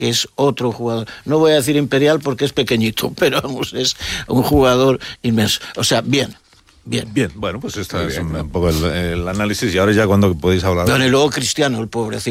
es otro jugador. No voy a decir imperial porque es pequeñito, pero vamos, es un jugador inmenso. O sea, bien. Bueno, pues este es un poco el análisis, y ahora ya cuando podéis hablar. Bueno, y luego Cristiano, el pobrecito.